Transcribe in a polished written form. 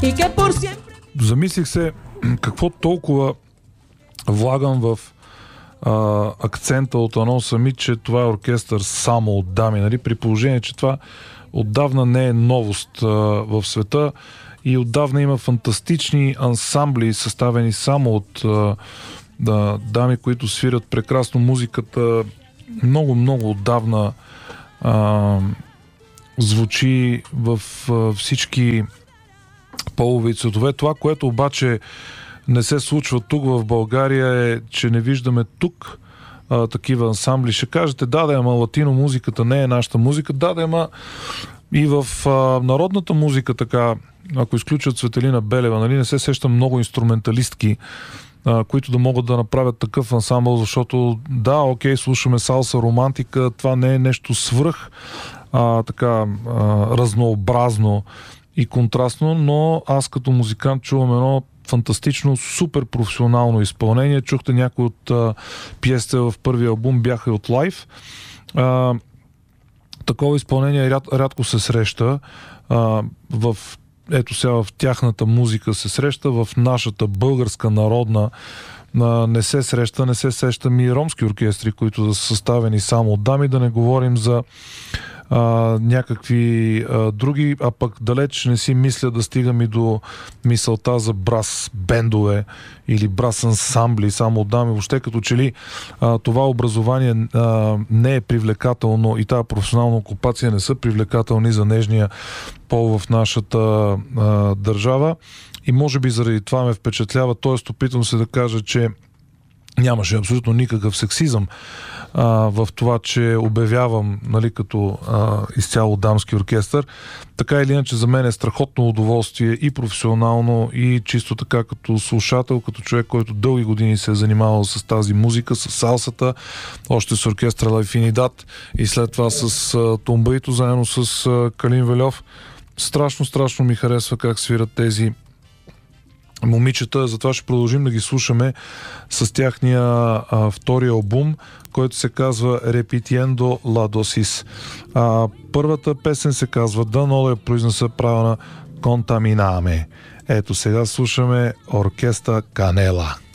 Замислих се какво толкова влагам в акцента от анонса ми, че това е оркестър само от дами, нали? При положение, че това отдавна не е новост в света и отдавна има фантастични ансамбли, съставени само от дами, които свирят прекрасно музиката. Много отдавна звучи в всички полове и цветове. Това, което обаче не се случва тук в България е, че не виждаме тук такива ансамбли. Ще кажете, ама латино музиката не е нашата музика. Ама и в народната музика така, ако изключат Цветелина Белева, нали, не се сещам много инструменталистки, които да могат да направят такъв ансамбъл, защото слушаме салса, романтика, това не е нещо свръх разнообразно и контрастно, но аз като музикант чувам едно фантастично, супер професионално изпълнение. Чухте някои от пиесите в първия албум, бяха и от лайв. Такова изпълнение рядко се среща. Сега в тяхната музика се среща, в нашата българска народна не се среща и ромски оркестри, които са съставени само от дами, да не говорим за някакви други, а пък далеч не си мисля да стигам и до мисълта за брас бендове или брас ансамбли само от дами. Въобще като че ли това образование не е привлекателно и тази професионална окупация не са привлекателни за нежния пол в нашата държава и може би заради това ме впечатлява, т.е. опитвам се да кажа, че нямаше абсолютно никакъв сексизъм в това, че обявявам, нали, като изцяло дамски оркестър. Така или иначе за мен е страхотно удоволствие и професионално, и чисто така като слушател, като човек, който дълги години се е занимавал с тази музика, с салсата, още с оркестра Лайфинидад и след това с Тумбаито, заедно с Калин Вельов. Страшно ми харесва как свират тези момичета, затова ще продължим да ги слушаме с тяхния втори албум, който се казва Repitiendo la dosis. Първата песен се казва, дано да я произнеса правилно, Contaminame. Ето сега слушаме оркестър Канела.